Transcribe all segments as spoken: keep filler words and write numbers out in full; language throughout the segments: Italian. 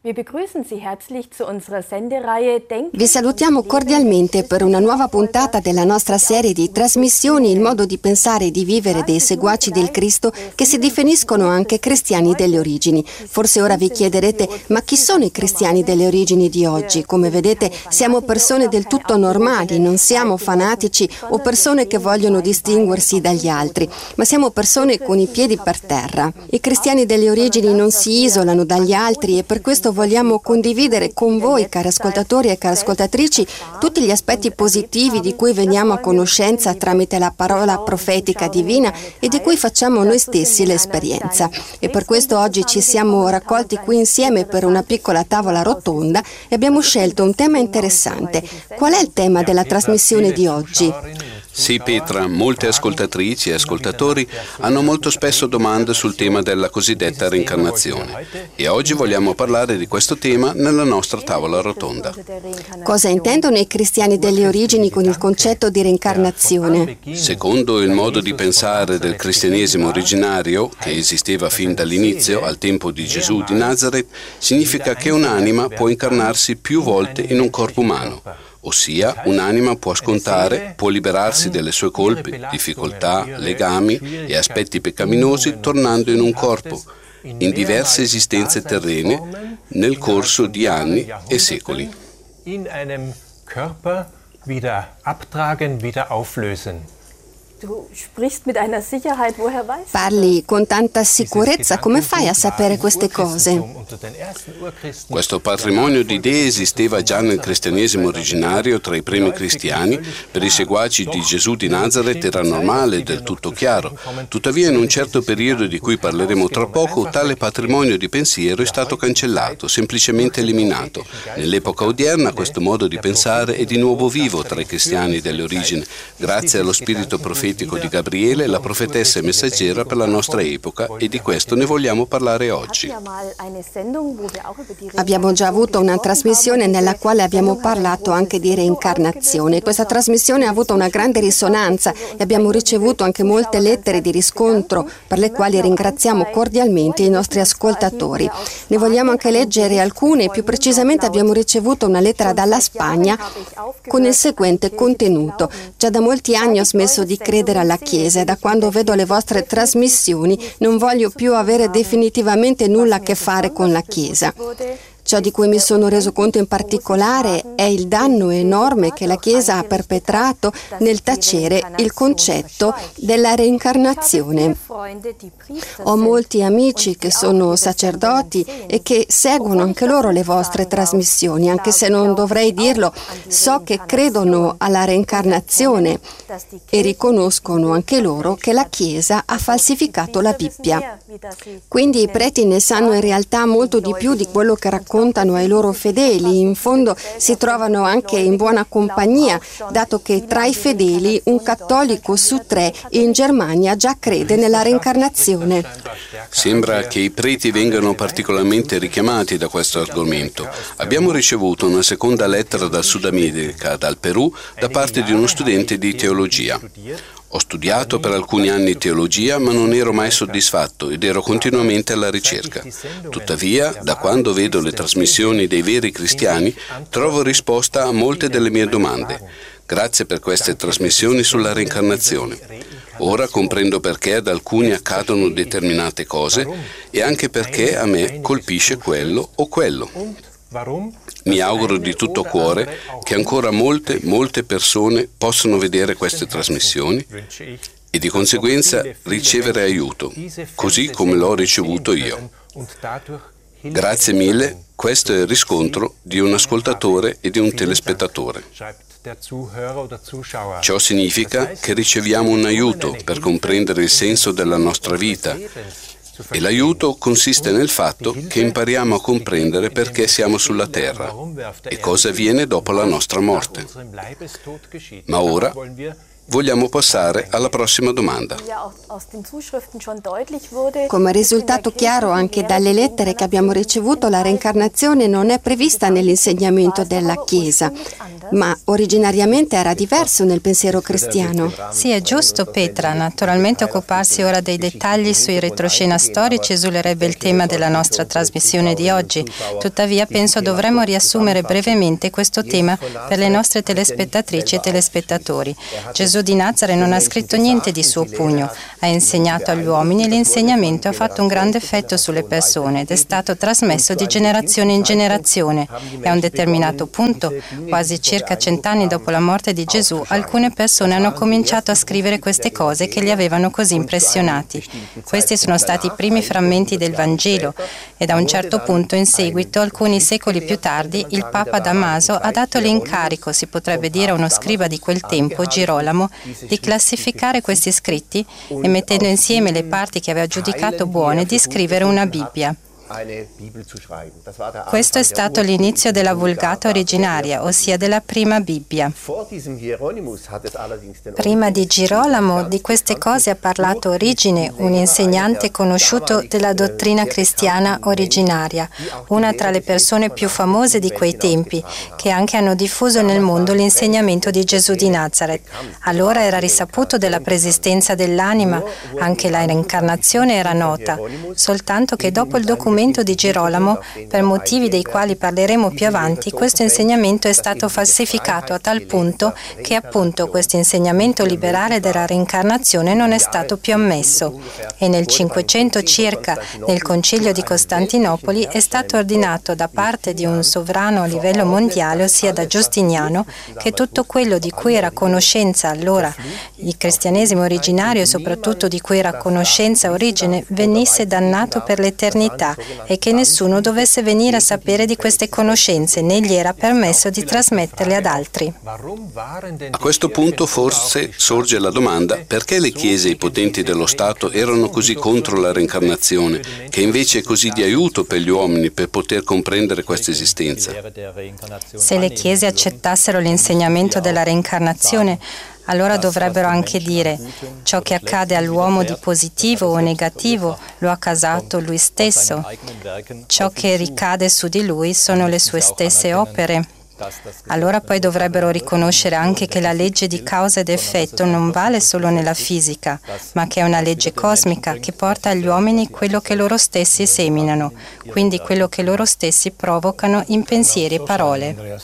Vi salutiamo cordialmente per una nuova puntata della nostra serie di trasmissioni Il modo di pensare e di vivere dei seguaci del Cristo che si definiscono anche cristiani delle origini. Forse ora vi chiederete, ma chi sono i cristiani delle origini di oggi? Come vedete, siamo persone del tutto normali, non siamo fanatici o persone che vogliono distinguersi dagli altri, ma siamo persone con i piedi per terra. I cristiani delle origini non si isolano dagli altri e per questo vogliamo condividere con voi, cari ascoltatori e cari ascoltatrici, tutti gli aspetti positivi di cui veniamo a conoscenza tramite la parola profetica divina e di cui facciamo noi stessi l'esperienza. E per questo oggi ci siamo raccolti qui insieme per una piccola tavola rotonda e abbiamo scelto un tema interessante. Qual è il tema della trasmissione di oggi? Sì, Petra, molte ascoltatrici e ascoltatori hanno molto spesso domande sul tema della cosiddetta reincarnazione e oggi vogliamo parlare di questo tema nella nostra tavola rotonda. Cosa intendono i cristiani delle origini con il concetto di reincarnazione? Secondo il modo di pensare del cristianesimo originario, che esisteva fin dall'inizio, al tempo di Gesù di Nazareth, significa che un'anima può incarnarsi più volte in un corpo umano. Ossia, un'anima può scontare, può liberarsi delle sue colpe, difficoltà, legami e aspetti peccaminosi tornando in un corpo, in diverse esistenze terrene, nel corso di anni e secoli. In einem Körper wieder abtragen, wieder auflösen. Parli con tanta sicurezza, come fai a sapere queste cose? Questo patrimonio di idee esisteva già nel cristianesimo originario tra i primi cristiani. Per i seguaci di Gesù di Nazareth era normale, del tutto chiaro. Tuttavia in un certo periodo di cui parleremo tra poco, tale patrimonio di pensiero è stato cancellato, semplicemente eliminato. Nell'epoca odierna questo modo di pensare è di nuovo vivo tra i cristiani delle origini, grazie allo spirito profetico di Gabriele, la profetessa e messaggera per la nostra epoca, e di questo ne vogliamo parlare oggi. Abbiamo già avuto una trasmissione nella quale abbiamo parlato anche di reincarnazione. Questa trasmissione ha avuto una grande risonanza e abbiamo ricevuto anche molte lettere di riscontro per le quali ringraziamo cordialmente i nostri ascoltatori. Ne vogliamo anche leggere alcune. Più precisamente abbiamo ricevuto una lettera dalla Spagna con il seguente contenuto: già da molti anni ho smesso di credere alla Chiesa e da quando vedo le vostre trasmissioni non voglio più avere definitivamente nulla a che fare con la Chiesa. Ciò di cui mi sono reso conto in particolare è il danno enorme che la Chiesa ha perpetrato nel tacere il concetto della reincarnazione. Ho molti amici che sono sacerdoti e che seguono anche loro le vostre trasmissioni, anche se non dovrei dirlo, so che credono alla reincarnazione e riconoscono anche loro che la Chiesa ha falsificato la Bibbia. Quindi i preti ne sanno in realtà molto di più di quello che raccontano ai loro fedeli. In fondo si trovano anche in buona compagnia, dato che tra i fedeli un cattolico su tre in Germania già crede nella reincarnazione. Sembra che i preti vengano particolarmente richiamati da questo argomento. Abbiamo ricevuto una seconda lettera dal Sud America, dal Perù, da parte di uno studente di teologia. Ho studiato per alcuni anni teologia, ma non ero mai soddisfatto ed ero continuamente alla ricerca. Tuttavia, da quando vedo le trasmissioni dei veri cristiani, trovo risposta a molte delle mie domande. Grazie per queste trasmissioni sulla reincarnazione. Ora comprendo perché ad alcuni accadono determinate cose e anche perché a me colpisce quello o quello. Mi auguro di tutto cuore che ancora molte, molte persone possano vedere queste trasmissioni e di conseguenza ricevere aiuto, così come l'ho ricevuto io. Grazie mille, questo è il riscontro di un ascoltatore e di un telespettatore. Ciò significa che riceviamo un aiuto per comprendere il senso della nostra vita. E l'aiuto consiste nel fatto che impariamo a comprendere perché siamo sulla terra e cosa avviene dopo la nostra morte. Ma ora Vogliamo passare alla prossima domanda. Come è risultato chiaro anche dalle lettere che abbiamo ricevuto, la reincarnazione non è prevista nell'insegnamento della Chiesa, ma originariamente era diverso nel pensiero cristiano. Sì, è giusto, Petra. Naturalmente occuparsi ora dei dettagli sui retroscena storici esulerebbe il tema della nostra trasmissione di oggi. Tuttavia penso dovremmo riassumere brevemente questo tema per le nostre telespettatrici e telespettatori. Gesù di Nazaret non ha scritto niente di suo pugno, ha insegnato agli uomini e l'insegnamento ha fatto un grande effetto sulle persone ed è stato trasmesso di generazione in generazione. E a un determinato punto, quasi circa cent'anni dopo la morte di Gesù, alcune persone hanno cominciato a scrivere queste cose che li avevano così impressionati. Questi sono stati i primi frammenti del Vangelo e da un certo punto in seguito, alcuni secoli più tardi, il Papa Damaso ha dato l'incarico, si potrebbe dire a uno scriba di quel tempo, Girolamo, di classificare questi scritti e mettendo insieme le parti che aveva giudicato buone di scrivere una Bibbia. Questo è stato l'inizio della Vulgata originaria, ossia della prima Bibbia. Prima di Girolamo di queste cose ha parlato Origine, un insegnante conosciuto della dottrina cristiana originaria, una tra le persone più famose di quei tempi, che anche hanno diffuso nel mondo l'insegnamento di Gesù di Nazaret. Allora era risaputo della preesistenza dell'anima, anche la reincarnazione era nota, soltanto che dopo il documento di Girolamo, per motivi dei quali parleremo più avanti, questo insegnamento è stato falsificato a tal punto che appunto questo insegnamento liberale della reincarnazione non è stato più ammesso. E nel Cinquecento circa, nel Concilio di Costantinopoli, è stato ordinato da parte di un sovrano a livello mondiale, ossia da Giustiniano, che tutto quello di cui era a conoscenza allora il cristianesimo originario e soprattutto di cui era a conoscenza Origine venisse dannato per l'eternità e che nessuno dovesse venire a sapere di queste conoscenze, né gli era permesso di trasmetterle ad altri. A questo punto forse sorge la domanda: perché le chiese e i potenti dello Stato erano così contro la reincarnazione, che invece è così di aiuto per gli uomini per poter comprendere questa esistenza? Se le chiese accettassero l'insegnamento della reincarnazione, allora dovrebbero anche dire: ciò che accade all'uomo di positivo o negativo lo ha causato lui stesso. Ciò che ricade su di lui sono le sue stesse opere. Allora poi dovrebbero riconoscere anche che la legge di causa ed effetto non vale solo nella fisica, ma che è una legge cosmica che porta agli uomini quello che loro stessi seminano, quindi quello che loro stessi provocano in pensieri e parole.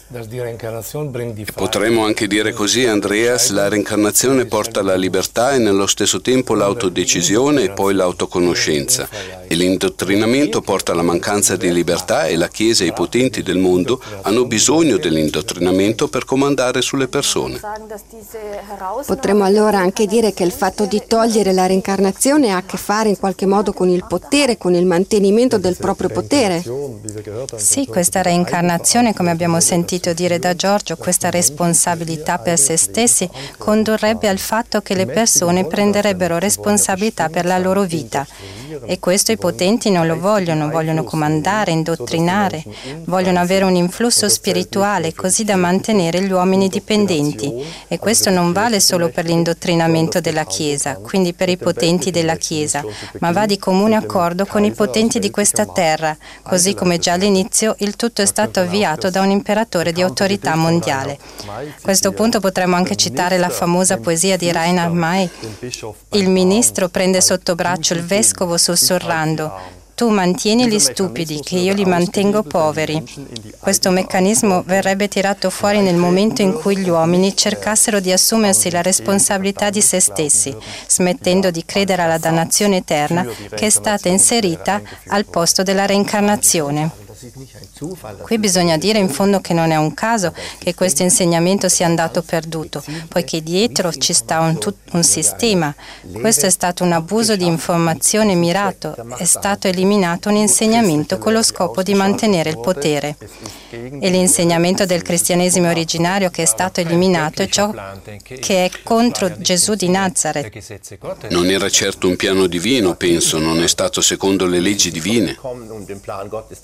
Potremmo anche dire così, Andreas: la reincarnazione porta la libertà e nello stesso tempo l'autodecisione e poi l'autoconoscenza, e l'indottrinamento porta alla mancanza di libertà e la Chiesa e i potenti del mondo hanno bisogno dell'indottrinamento per comandare sulle persone. Potremmo allora anche dire che il fatto di togliere la reincarnazione ha a che fare in qualche modo con il potere, con il mantenimento del proprio potere? Sì, questa reincarnazione, come abbiamo sentito dire da Giorgio, questa responsabilità per se stessi condurrebbe al fatto che le persone prenderebbero responsabilità per la loro vita. E questo i potenti non lo vogliono, vogliono comandare, indottrinare, vogliono avere un influsso spirituale così da mantenere gli uomini dipendenti. E questo non vale solo per l'indottrinamento della Chiesa, quindi per i potenti della Chiesa, ma va di comune accordo con i potenti di questa terra, così come già all'inizio il tutto è stato avviato da un imperatore di autorità mondiale. A questo punto potremmo anche citare la famosa poesia di Reinhard May. Il ministro prende sotto braccio il vescovo sussurrando: tu mantieni gli stupidi, che io li mantengo poveri. Questo meccanismo verrebbe tirato fuori nel momento in cui gli uomini cercassero di assumersi la responsabilità di se stessi, smettendo di credere alla dannazione eterna che è stata inserita al posto della reincarnazione. Qui bisogna dire in fondo che non è un caso che questo insegnamento sia andato perduto, poiché dietro ci sta un, tut- un sistema. Questo è stato un abuso di informazione mirato, è stato eliminato un insegnamento con lo scopo di mantenere il potere. E l'insegnamento del cristianesimo originario che è stato eliminato è ciò che è contro Gesù di Nazaret. Non era certo un piano divino, penso, non è stato secondo le leggi divine.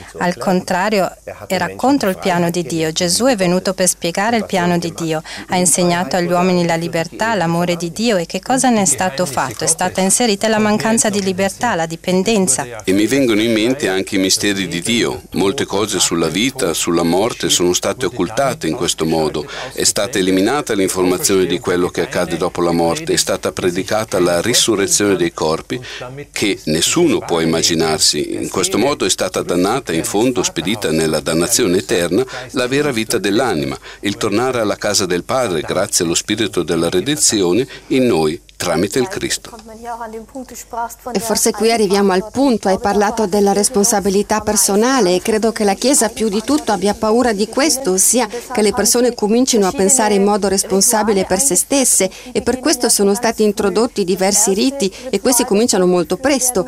Al contrario, era contro il piano di Dio. Gesù è venuto per spiegare il piano di Dio, ha insegnato agli uomini la libertà, l'amore di Dio, e che cosa ne è stato fatto? È stata inserita la mancanza di libertà, la dipendenza. E mi vengono in mente anche i misteri di Dio. Molte cose sulla vita, sulla morte sono state occultate in questo modo. È stata eliminata l'informazione di quello che accade dopo la morte, è stata predicata la risurrezione dei corpi che nessuno può immaginarsi. In questo modo è stata dannata, in fondo spedita nella dannazione eterna, la vera vita dell'anima, il tornare alla casa del Padre grazie allo Spirito della redenzione in noi, tramite il Cristo. E forse qui arriviamo al punto, hai parlato della responsabilità personale e credo che la Chiesa più di tutto abbia paura di questo, ossia che le persone comincino a pensare in modo responsabile per se stesse, e per questo sono stati introdotti diversi riti, e questi cominciano molto presto.